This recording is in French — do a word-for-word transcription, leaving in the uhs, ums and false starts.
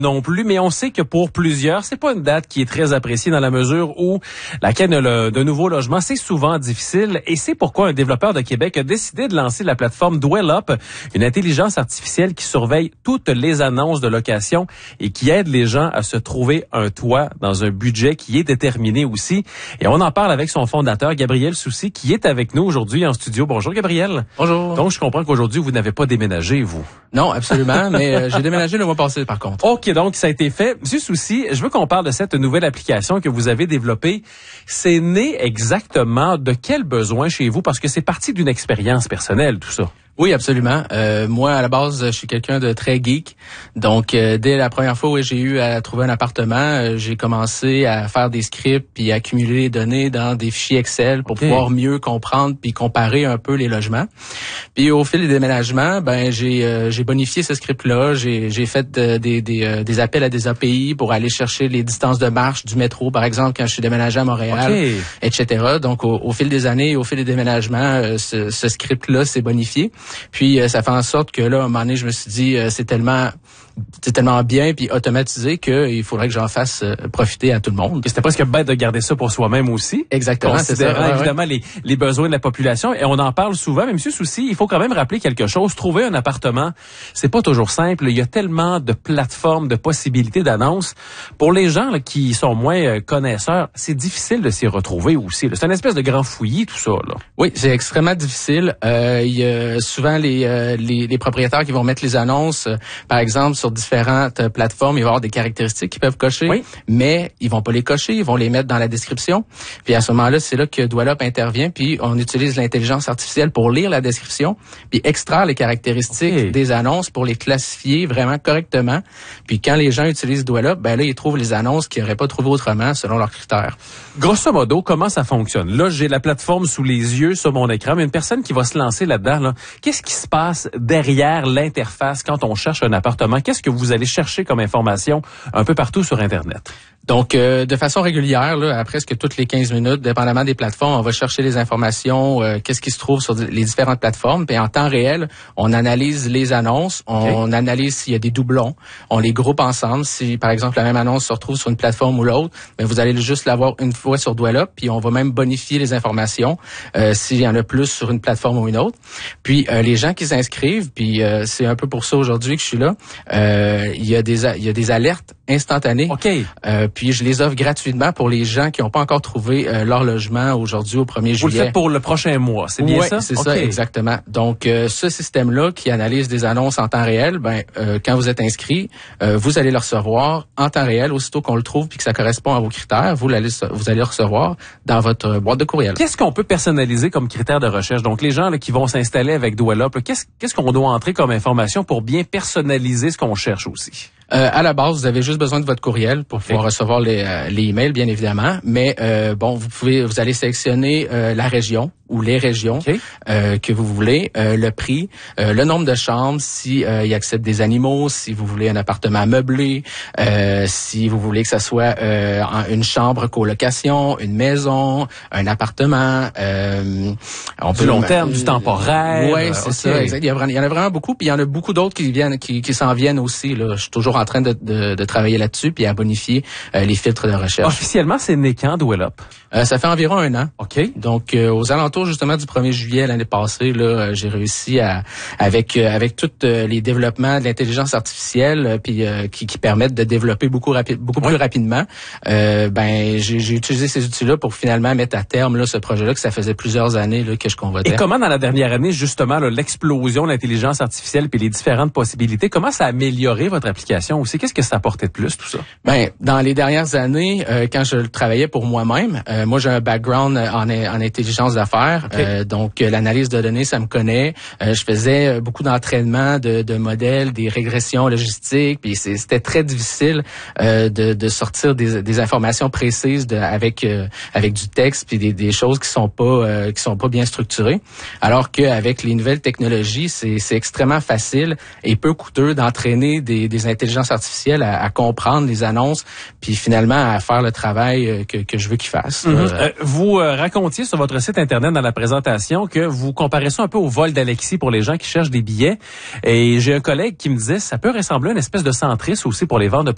non plus, mais on sait que pour plusieurs, c'est pas une date qui est très appréciée dans la mesure où la quête de nouveaux logements, c'est souvent difficile et c'est pourquoi un développeur de Québec a décidé de lancer la plateforme Dwellup, une intelligence artificielle qui surveille toutes les annonces de location et qui aide les gens à se trouver un toit dans un budget qui est déterminé aussi. Et on en parle avec son fondateur, Gabriel Soucy, qui est avec nous aujourd'hui en studio. Bonjour Gabriel. Bonjour. Donc je comprends qu'aujourd'hui, vous n'avez pas déménagé, vous. Non, absolument, mais euh, j'ai déménagé le mois passé par contre. OK, donc ça a été fait. Monsieur Soucy, je veux qu'on parle de cette nouvelle application que vous avez développée. C'est né exactement de quel besoin chez vous? Parce que c'est parti d'une expérience personnelle, tout ça. Oui, absolument. Euh, moi, à la base, je suis quelqu'un de très geek. Donc, euh, dès la première fois où j'ai eu à trouver un appartement, euh, j'ai commencé à faire des scripts puis à accumuler les données dans des fichiers Excel pour okay. pouvoir mieux comprendre puis comparer un peu les logements. Puis, au fil des déménagements, ben j'ai euh, j'ai bonifié ce script-là. J'ai j'ai fait de, des des euh, des appels à des A P I pour aller chercher les distances de marche du métro, par exemple, quand je suis déménagé à Montréal, okay. et cetera. Donc, au, au fil des années et au fil des déménagements, euh, ce, ce script-là s'est bonifié. Puis euh, ça fait en sorte que là, à un moment donné, je me suis dit, euh, c'est tellement, c'est tellement bien puis automatisé qu'il faudrait que j'en fasse euh, profiter à tout le monde. Et c'était presque bête de garder ça pour soi-même aussi. Exactement. Considérant c'est ça, ouais, évidemment ouais. les, les besoins de la population. Et on en parle souvent. Mais Monsieur Soucy, il faut quand même rappeler quelque chose. Trouver un appartement, c'est pas toujours simple. Il y a tellement de plateformes, de possibilités d'annonces. Pour les gens là, qui sont moins euh, connaisseurs, c'est difficile de s'y retrouver aussi. Là. C'est une espèce de grand fouillis, tout ça. Là. Oui, c'est extrêmement difficile. Euh, il y a souvent les, euh, les, les propriétaires qui vont mettre les annonces, euh, par exemple, sur différentes euh, plateformes. Il va y avoir des caractéristiques qu'ils peuvent cocher, oui. mais ils vont pas les cocher, ils vont les mettre dans la description. Puis à ce moment-là, c'est là que Dwellup intervient, puis on utilise l'intelligence artificielle pour lire la description, puis extraire les caractéristiques okay. des annonces pour les classifier vraiment correctement. Puis quand les gens utilisent Dwellup, ben là, ils trouvent les annonces qu'ils n'auraient pas trouvées autrement selon leurs critères. Grosso modo, comment ça fonctionne? Là, j'ai la plateforme sous les yeux sur mon écran, mais une personne qui va se lancer là-dedans, là, qu'est-ce qui se passe derrière l'interface quand on cherche un appartement? Qu'est-ce que vous allez chercher comme information un peu partout sur Internet? Donc, euh, de façon régulière, là, à presque toutes les quinze minutes, dépendamment des plateformes, on va chercher les informations, euh, qu'est-ce qui se trouve sur les différentes plateformes. Puis en temps réel, on analyse les annonces, on, okay. on analyse s'il y a des doublons, on les groupe ensemble. Si, par exemple, la même annonce se retrouve sur une plateforme ou l'autre, ben, vous allez juste l'avoir une fois sur Dwellup, puis on va même bonifier les informations euh, s'il y en a plus sur une plateforme ou une autre. Puis euh, les gens qui s'inscrivent, puis euh, c'est un peu pour ça aujourd'hui que je suis là, euh, il y a des il y a des alertes instantanées. OK. Euh, puis je les offre gratuitement pour les gens qui n'ont pas encore trouvé euh, leur logement aujourd'hui au premier juillet. Vous le faites pour le prochain mois, c'est bien ouais, ça? c'est okay. ça, exactement. Donc, euh, ce système-là qui analyse des annonces en temps réel, ben euh, quand vous êtes inscrit, euh, vous allez le recevoir en temps réel, aussitôt qu'on le trouve puis que ça correspond à vos critères, vous allez, vous allez le recevoir dans votre boîte de courriel. Qu'est-ce qu'on peut personnaliser comme critère de recherche? Donc, les gens là, qui vont s'installer avec Dwellup, là, qu'est-ce, qu'est-ce qu'on doit entrer comme information pour bien personnaliser ce qu'on cherche aussi? Euh, à la base, vous avez juste besoin de votre courriel pour pouvoir okay. recevoir les, euh, les emails, bien évidemment. Mais euh, bon, vous pouvez, vous allez sélectionner euh, la région ou les régions okay. euh, que vous voulez, euh, le prix, euh, le nombre de chambres, si euh, il accepte des animaux, si vous voulez un appartement meublé, euh, si vous voulez que ça soit euh, une chambre colocation, une maison, un appartement. Euh, on peut du long terme, euh, du temporaire. Oui, c'est okay. ça. Exact. Il y, a, il y en a vraiment beaucoup, puis il y en a beaucoup d'autres qui viennent, qui, qui s'en viennent aussi. Là, je suis toujours en train de, de, de travailler là-dessus, puis à bonifier euh, les filtres de recherche. Officiellement, c'est né quand, Dwellup? Euh, ça fait environ un an. OK. Donc, euh, aux alentours justement du premier juillet l'année passée, là, j'ai réussi à, avec euh, avec tous euh, les développements de l'intelligence artificielle, euh, puis euh, qui, qui permettent de développer beaucoup rapi- beaucoup oui. plus rapidement. Euh, ben, j'ai, j'ai utilisé ces outils-là pour finalement mettre à terme là ce projet-là que ça faisait plusieurs années là, que je convoitais. Et comment dans la dernière année justement là, l'explosion de l'intelligence artificielle puis les différentes possibilités, comment ça a amélioré votre application aussi? Qu'est-ce que ça apportait de plus tout ça? Ben, dans les dernières années, euh, quand je travaillais pour moi-même, euh, moi j'ai un background en, en intelligence d'affaires. Okay. Euh, donc, euh, l'analyse de données, ça me connaît. Euh, je faisais beaucoup d'entraînement de, de modèles, des régressions logistiques, puis c'est, c'était très difficile euh, de, de sortir des, des informations précises de, avec euh, avec du texte, puis des, des choses qui sont pas euh, qui sont pas bien structurées. Alors qu'avec les nouvelles technologies, c'est, c'est extrêmement facile et peu coûteux d'entraîner des, des intelligences artificielles à, à comprendre les annonces, puis finalement à faire le travail que, que je veux qu'ils fassent. Mm-hmm. Euh, vous euh, racontiez sur votre site internet dans la présentation que vous comparez ça un peu au vol d'Alexis pour les gens qui cherchent des billets. Et j'ai un collègue qui me disait ça peut ressembler à une espèce de Centris aussi pour les ventes de